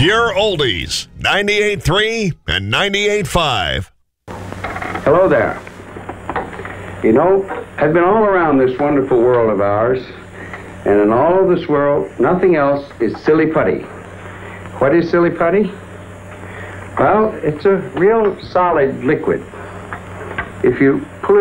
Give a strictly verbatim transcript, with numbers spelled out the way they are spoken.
Pure Oldies, ninety-eight point three and ninety-eight point five. Hello there. You know, I've been all around this wonderful world of ours, and in all of this world, nothing else is silly putty. What is silly putty? Well, it's a real solid liquid. If you